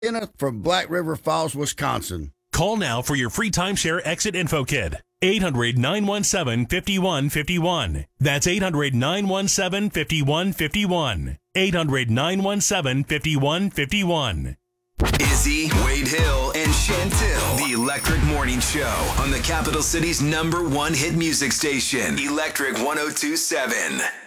from Black River Falls, Wisconsin. Call now for your free timeshare exit info kit. 800-917-5151. That's 800-917-5151. 800-917-5151. Izzy, Wade Hill, and Chantil. The Electric Morning Show on the capital city's #1 hit music station, Electric 102.7.